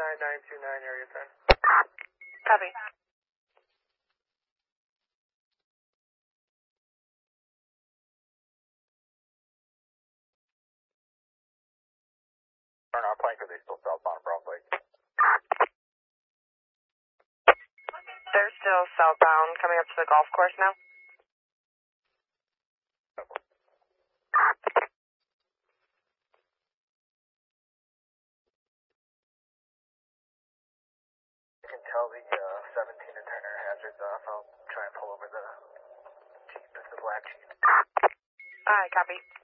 9929 area 10. Copy. Turn our plane because they still southbound Brown Lake. They're still southbound, coming up to the golf course now. You can tell the 17 to Turner hazards off. I'll try and pull over the Jeep. It's the black Jeep. Alright, copy.